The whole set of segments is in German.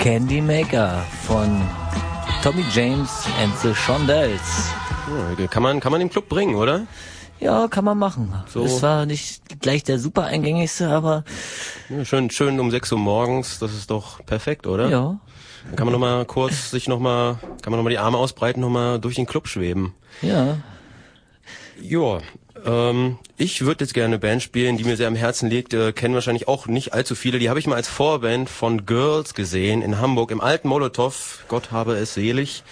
Candy Maker von Tommy James and the Shondells. Ja, kann man im Club bringen, oder? Ja, kann man machen. So. Es war nicht gleich der super eingängigste, aber... Ja, schön um 6 Uhr morgens, das ist doch perfekt, oder? Ja. Dann kann man nochmal kurz kann man nochmal die Arme ausbreiten, nochmal durch den Club schweben. Ja. Ja, ich würde jetzt gerne eine Band spielen, die mir sehr am Herzen liegt, kennen wahrscheinlich auch nicht allzu viele. Die habe ich mal als Vorband von Girls gesehen in Hamburg, im alten Molotow, Gott habe es selig.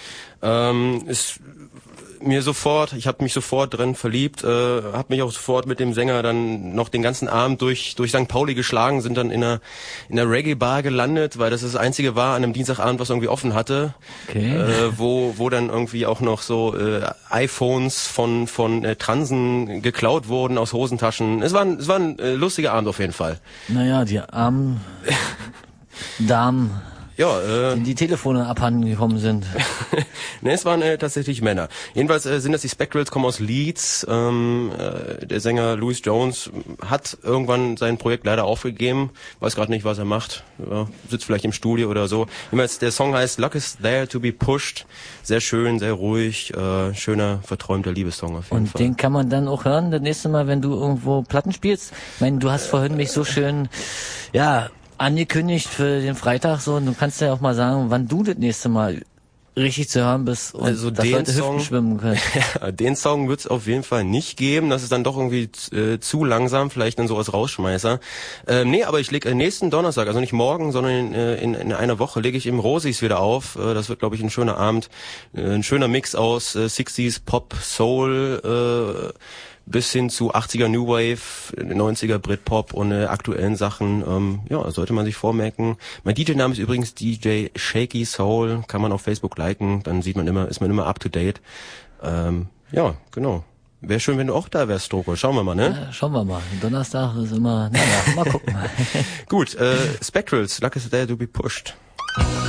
Ich habe mich sofort drin verliebt, habe mich auch sofort mit dem Sänger dann noch den ganzen Abend durch St. Pauli geschlagen, sind dann in einer Reggae-Bar gelandet, weil das Einzige war an einem Dienstagabend, was irgendwie offen hatte, Okay. wo dann irgendwie auch noch so iPhones von Transen geklaut wurden aus Hosentaschen. Es war ein lustiger Abend auf jeden Fall. Naja, die armen Damen, Ja, denen die Telefone abhanden gekommen sind. Ne, es waren tatsächlich Männer. Jedenfalls sind das die Spectrals, kommen aus Leeds. Der Sänger Louis Jones hat irgendwann sein Projekt leider aufgegeben. Weiß gerade nicht, was er macht. Ja, sitzt vielleicht im Studio oder so. Jedenfalls, der Song heißt Luck is There to be Pushed. Sehr schön, sehr ruhig. Schöner, verträumter Liebessong auf jeden Fall. Und den kann man dann auch hören, das nächste Mal, wenn du irgendwo Platten spielst. Ich meine, du hast vorhin mich so schön, angekündigt für den Freitag so. Und du kannst ja auch mal sagen, wann du das nächste Mal richtig zu hören bist und also dass Leute Hüften schwimmen können. Ja, den Song wird's auf jeden Fall nicht geben. Das ist dann doch irgendwie zu langsam, vielleicht dann so als Rausschmeißer. Nee, aber ich leg nächsten Donnerstag, also nicht morgen, sondern in einer Woche lege ich im Rosis wieder auf. Das wird, glaube ich, ein schöner Abend. Ein schöner Mix aus 60s, Pop, Soul, bis hin zu 80er New Wave, 90er Britpop und aktuellen Sachen. Sollte man sich vormerken. Mein DJ-Name ist übrigens DJ Shaky Soul. Kann man auf Facebook liken, dann ist man immer up to date. Ja, genau. Wäre schön, wenn du auch da wärst, Stroko. Schauen wir mal, ne? Ja, schauen wir mal. Donnerstag ist immer, mal gucken. Gut, Spectrals, Luck is There to be Pushed.